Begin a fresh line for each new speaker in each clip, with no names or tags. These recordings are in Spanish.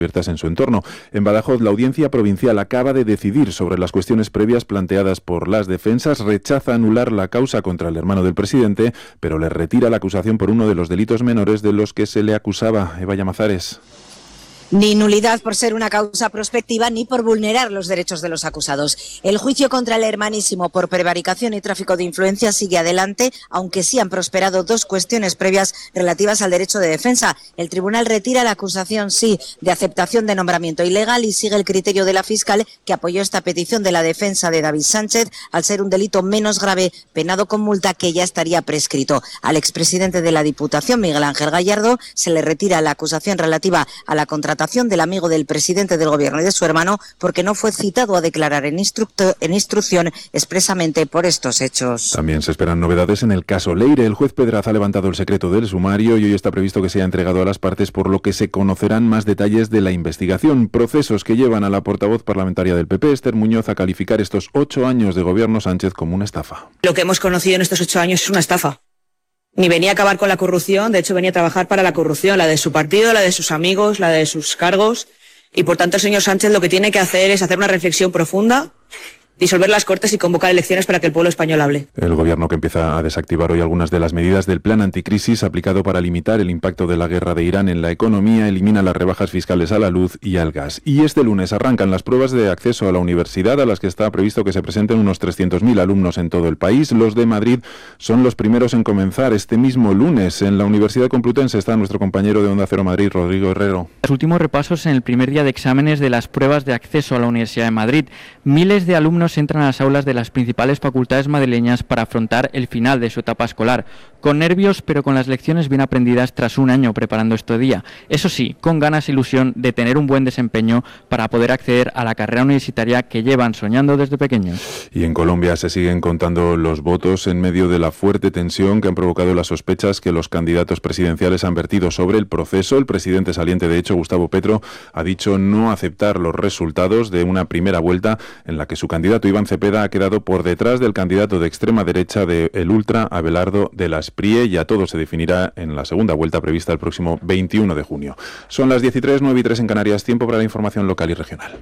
abiertas en su entorno. En Badajoz, la Audiencia Provincial acaba de decidir sobre las cuestiones previas planteadas por las defensas, rechaza anular la causa contra el hermano del presidente, pero le retira la acusación por uno de los delitos menores de los que se le acusaba. Eva Llamazares.
Ni nulidad por ser una causa prospectiva ni por vulnerar los derechos de los acusados. El juicio contra el hermanísimo por prevaricación y tráfico de influencias sigue adelante, aunque sí han prosperado dos cuestiones previas relativas al derecho de defensa. El tribunal retira la acusación, sí, de aceptación de nombramiento ilegal y sigue el criterio de la fiscal que apoyó esta petición de la defensa de David Sánchez al ser un delito menos grave, penado con multa, que ya estaría prescrito. Al expresidente de la Diputación, Miguel Ángel Gallardo, se le retira la acusación relativa a la contratación del amigo del presidente del gobierno y de su hermano porque no fue citado a declarar en instrucción expresamente por estos hechos.
También se esperan novedades en el caso Leire. El juez Pedraz ha levantado el secreto del sumario y hoy está previsto que sea entregado a las partes, por lo que se conocerán más detalles de la investigación. Procesos que llevan a la portavoz parlamentaria del PP, Esther Muñoz, a calificar estos 8 años de gobierno Sánchez como una estafa.
Lo que hemos conocido en estos 8 años es una estafa. Ni venía a acabar con la corrupción, de hecho venía a trabajar para la corrupción, la de su partido, la de sus amigos, la de sus cargos. Y por tanto el señor Sánchez lo que tiene que hacer es hacer una reflexión profunda, disolver las Cortes y convocar elecciones para que el pueblo español hable.
El gobierno, que empieza a desactivar hoy algunas de las medidas del plan anticrisis aplicado para limitar el impacto de la guerra de Irán en la economía, elimina las rebajas fiscales a la luz y al gas. Y este lunes arrancan las pruebas de acceso a la universidad, a las que está previsto que se presenten unos 300.000 alumnos en todo el país. Los de Madrid son los primeros en comenzar este mismo lunes. En la Universidad Complutense está nuestro compañero de Onda Cero Madrid, Rodrigo Herrero.
Los últimos repasos en el primer día de exámenes de las pruebas de acceso a la Universidad de Madrid. Miles de alumnos entran a las aulas de las principales facultades madrileñas para afrontar el final de su etapa escolar, con nervios pero con las lecciones bien aprendidas tras un año preparando este día. Eso sí, con ganas e ilusión de tener un buen desempeño para poder acceder a la carrera universitaria que llevan soñando desde pequeños.
Y en Colombia se siguen contando los votos en medio de la fuerte tensión que han provocado las sospechas que los candidatos presidenciales han vertido sobre el proceso. El presidente saliente, de hecho, Gustavo Petro, ha dicho no aceptar los resultados de una primera vuelta en la que su candidato Iván Cepeda ha quedado por detrás del candidato de extrema derecha del Ultra, Abelardo de las Prie. Ya todo se definirá en la segunda vuelta prevista el próximo 21 de junio. Son las 13:03, 9:03 en Canarias, tiempo para la información local y regional.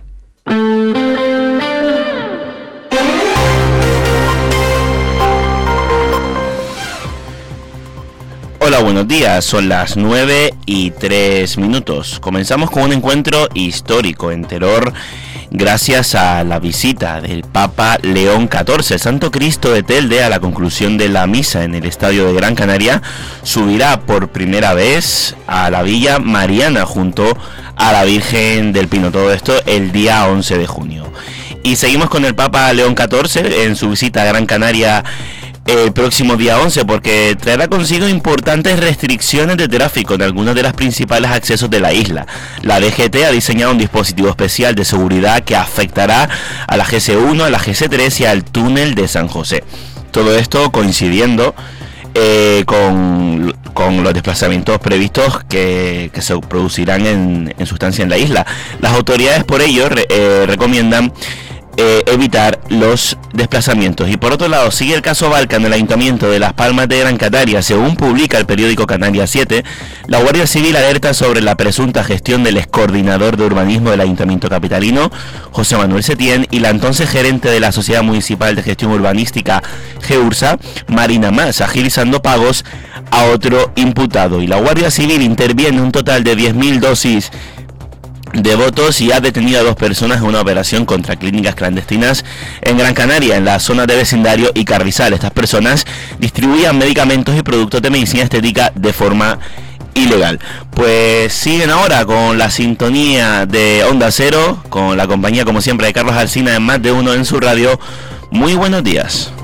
Hola, buenos días, son las 9:03. Comenzamos con un encuentro histórico en Teror gracias a la visita del Papa León XIV. Santo Cristo de Telde, a la conclusión de la misa en el Estadio de Gran Canaria, subirá por primera vez a la Villa Mariana junto a la Virgen del Pino. Todo esto el día 11 de junio. Y seguimos con el Papa León XIV en su visita a Gran Canaria el próximo día 11, porque traerá consigo importantes restricciones de tráfico en algunos de los principales accesos de la isla. La DGT ha diseñado un dispositivo especial de seguridad que afectará a la GC1, a la GC3 y al túnel de San José. Todo esto coincidiendo con los desplazamientos previstos que se producirán en su estancia en la isla. Las autoridades por ello recomiendan evitar los desplazamientos. Y por otro lado, sigue el caso Balca en el Ayuntamiento de Las Palmas de Gran Canaria. Según publica el periódico Canarias 7, la Guardia Civil alerta sobre la presunta gestión del excoordinador de urbanismo del Ayuntamiento capitalino, José Manuel Setién, y la entonces gerente de la Sociedad Municipal de Gestión Urbanística, GEURSA, Marina Mas, agilizando pagos a otro imputado. Y la Guardia Civil interviene un total de 10.000 dosis de votos y ha detenido a 2 personas en una operación contra clínicas clandestinas en Gran Canaria, en la zona de vecindario y Carrizal. Estas personas distribuían medicamentos y productos de medicina estética de forma ilegal. Pues siguen ahora con la sintonía de Onda Cero, con la compañía como siempre de Carlos Alsina en Más de Uno en su radio. Muy buenos días.